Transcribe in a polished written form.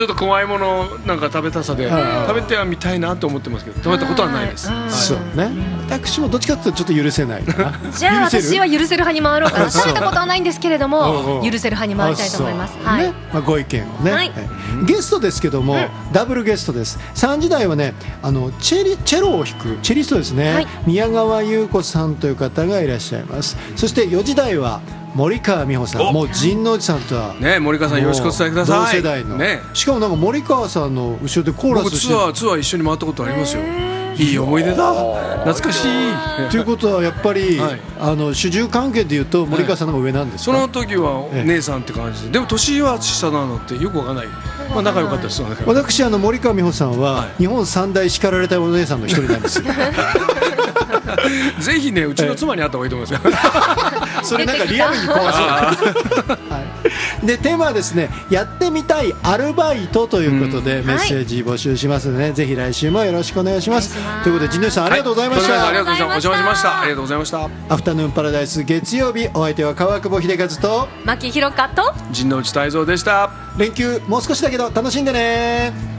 ちょっと怖いものなんか食べたさで食べてはみたいなと思ってますけど、食べたことはないです。 そうね。私もどっちかというとちょっと許せないかな。 じゃあ私は許せる派に回ろうかな。食べたことはないんですけれども許せる派に回りたいと思います。はい。 まあご意見をね。ゲストですけどもダブルゲストです。3時台はねチェロを弾くチェリストですね。宮川優子さんという方がいらっしゃいます。そして4時台は森川美穂さん、もう神王寺さんとはね、森川さんよろしくお伝えください。 同世代の、ね、しかもなんか森川さんの後ろでコーラスして、 僕ツアー一緒に回ったことありますよ。いい思い出だ、懐かしい。 ということはやっぱり、主従関係でいうと森川さんの方が上なんですか。 その時は姉さんって感じで、でも年は下なのってよくわからない。まあ仲良かったです。 私森川美穂さんは、日本三大叱られたお姉さんの一人なんですよ。 ぜひね、うちの妻に会った方がいいと思いますよ。 それなんかリアルに怖そうで、テーマはですね、やってみたいアルバイトということでメッセージ募集しますので、ね、ぜひ来週もよろしくお願いします。ということで神野さんありがとうございました。 ありがとうございました。お邪魔しました。ありがとうございました。 アフタヌーンパラダイス月曜日、お相手は川久保秀和と牧弘香と陣内泰造でした。 連休もう少しだけど楽しんでね。